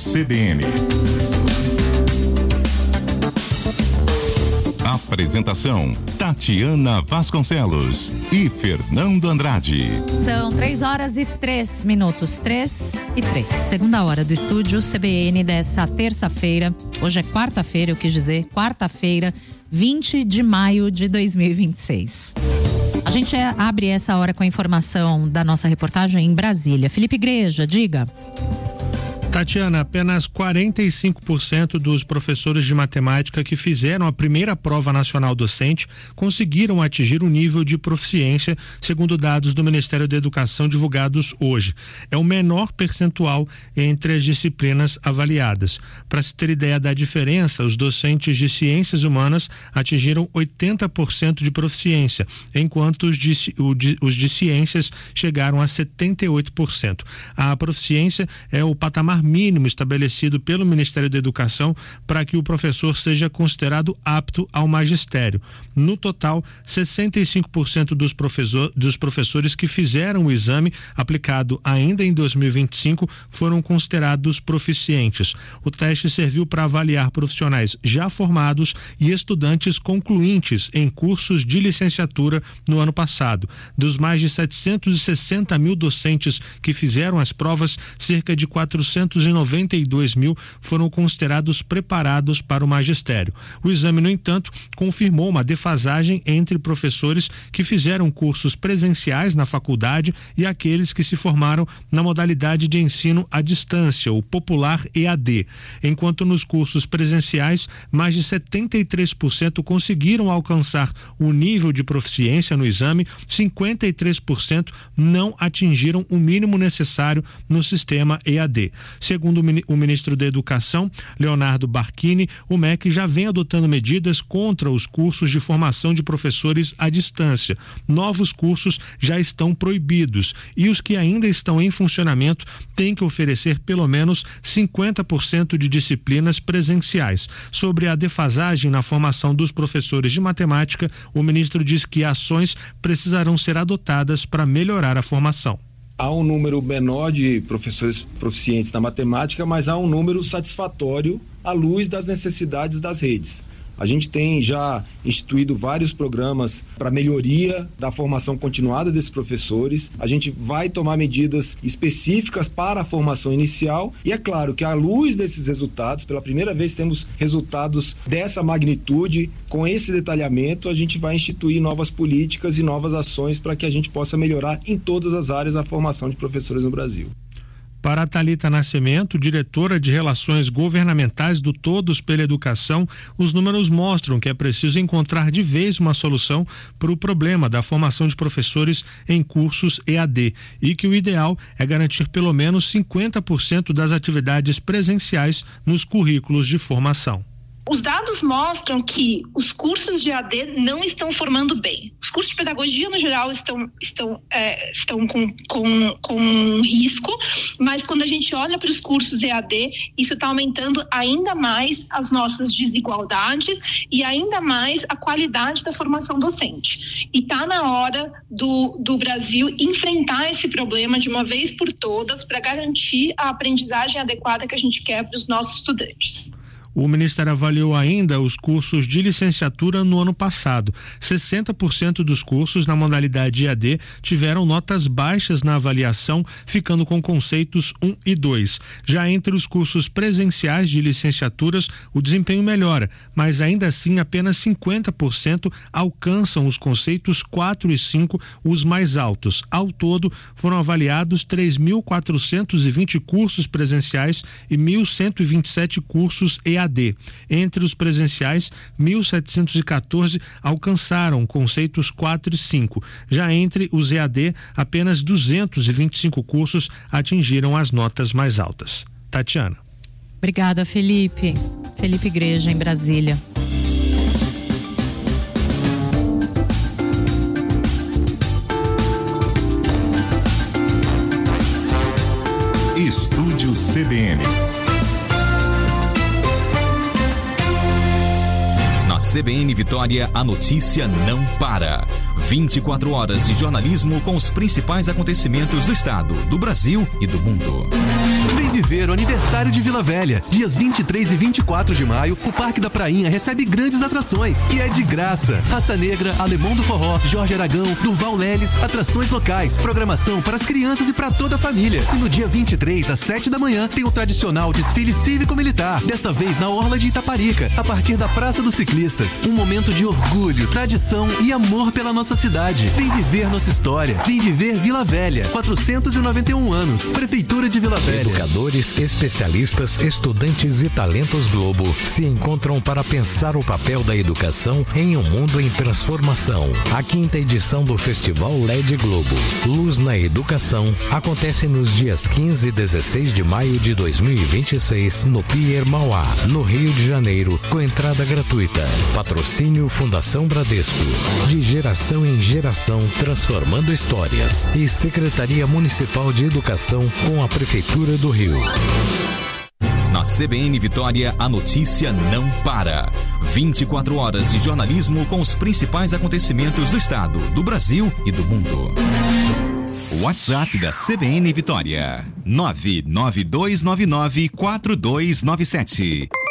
CBN. Apresentação: Tatiana Vasconcelos e Fernando Andrade. São 3h03, 3:03. Segunda hora do estúdio CBN dessa terça-feira. Hoje é quarta-feira, eu quis dizer, quarta-feira, 20 de maio de 2026. A gente abre essa hora com a informação da nossa reportagem em Brasília. Felipe Igreja, diga. Tatiana, apenas 45% dos professores de matemática que fizeram a primeira prova nacional docente conseguiram atingir o nível de proficiência, segundo dados do Ministério da Educação divulgados hoje. É o menor percentual entre as disciplinas avaliadas. Para se ter ideia da diferença, os docentes de ciências humanas atingiram 80% de proficiência, enquanto os de ciências chegaram a 78%. A proficiência é o patamar mínimo estabelecido pelo Ministério da Educação para que o professor seja considerado apto ao magistério. No total, 65% dos professores que fizeram o exame aplicado ainda em 2025 foram considerados proficientes. O teste serviu para avaliar profissionais já formados e estudantes concluintes em cursos de licenciatura no ano passado. Dos mais de 760 mil docentes que fizeram as provas, cerca de 492 mil foram considerados preparados para o magistério. O exame, no entanto, confirmou uma defasagem entre professores que fizeram cursos presenciais na faculdade e aqueles que se formaram na modalidade de ensino à distância, o popular EAD. Enquanto nos cursos presenciais, mais de 73% conseguiram alcançar o nível de proficiência no exame, 53% não atingiram o mínimo necessário no sistema EAD. Segundo o ministro da Educação, Leonardo Barquini, o MEC já vem adotando medidas contra os cursos de formação de professores à distância. Novos cursos já estão proibidos e os que ainda estão em funcionamento têm que oferecer pelo menos 50% de disciplinas presenciais. Sobre a defasagem na formação dos professores de matemática, o ministro diz que ações precisarão ser adotadas para melhorar a formação. Há um número menor de professores proficientes na matemática, mas há um número satisfatório à luz das necessidades das redes. A gente tem já instituído vários programas para melhoria da formação continuada desses professores. A gente vai tomar medidas específicas para a formação inicial e é claro que à luz desses resultados, pela primeira vez temos resultados dessa magnitude, com esse detalhamento a gente vai instituir novas políticas e novas ações para que a gente possa melhorar em todas as áreas a formação de professores no Brasil. Para a Thalita Nascimento, diretora de Relações Governamentais do Todos pela Educação, os números mostram que é preciso encontrar de vez uma solução para o problema da formação de professores em cursos EAD e que o ideal é garantir pelo menos 50% das atividades presenciais nos currículos de formação. Os dados mostram que os cursos de EAD não estão formando bem. Os cursos de pedagogia, no geral, estão com risco, mas quando a gente olha para os cursos EAD, isso está aumentando ainda mais as nossas desigualdades e ainda mais a qualidade da formação docente. E está na hora do Brasil enfrentar esse problema de uma vez por todas para garantir a aprendizagem adequada que a gente quer para os nossos estudantes. O Ministério avaliou ainda os cursos de licenciatura no ano passado. 60% dos cursos na modalidade EAD tiveram notas baixas na avaliação, ficando com conceitos 1 e 2. Já entre os cursos presenciais de licenciaturas, o desempenho melhora, mas ainda assim apenas 50% alcançam os conceitos 4 e 5, os mais altos. Ao todo, foram avaliados 3.420 cursos presenciais e 1.127 cursos EAD. Entre os presenciais, 1.714 alcançaram conceitos 4 e 5. Já entre os EAD, apenas 225 cursos atingiram as notas mais altas. Tatiana. Obrigada, Felipe. Felipe Igreja, em Brasília. Estúdio CBN. Na CBN Vitória, a notícia não para. 24 horas de jornalismo com os principais acontecimentos do estado, do Brasil e do mundo. viver o aniversário de Vila Velha. Dias 23 e 24 de maio, o Parque da Prainha recebe grandes atrações e é de graça. Raça Negra, Alemão do Forró, Jorge Aragão, Durval Leles, atrações locais, programação para as crianças e para toda a família. E no dia 23, às 7 da manhã, tem o tradicional desfile cívico-militar, desta vez na Orla de Itaparica, a partir da Praça dos Ciclistas. Um momento de orgulho, tradição e amor pela nossa cidade. Vem viver nossa história. Vem viver Vila Velha. 491 anos. Prefeitura de Vila Velha. Educadores, especialistas, estudantes e talentos Globo se encontram para pensar o papel da educação em um mundo em transformação. A 5ª edição do Festival LED Globo, Luz na Educação, acontece nos dias 15 e 16 de maio de 2026 no Pier Mauá, no Rio de Janeiro, com entrada gratuita. Patrocínio Fundação Bradesco. De geração em geração, transformando histórias. E Secretaria Municipal de Educação com a Prefeitura do Rio. Na CBN Vitória, a notícia não para. 24 horas de jornalismo com os principais acontecimentos do estado, do Brasil e do mundo. WhatsApp da CBN Vitória: 992994297.